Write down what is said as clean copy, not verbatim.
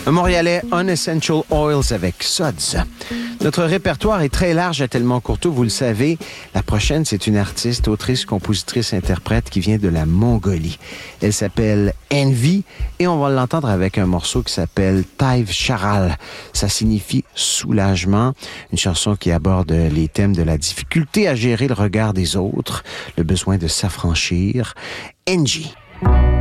Un Montréalais, Unessential Oils avec Suds. Notre répertoire est très large à Tellement Courteau, vous le savez. La prochaine, c'est une artiste, autrice, compositrice, interprète qui vient de la Mongolie. Elle s'appelle Envy et on va l'entendre avec un morceau qui s'appelle Taiv Charal. Ça signifie soulagement. Une chanson qui aborde les thèmes de la difficulté à gérer le regard des autres, le besoin de s'affranchir. Envy.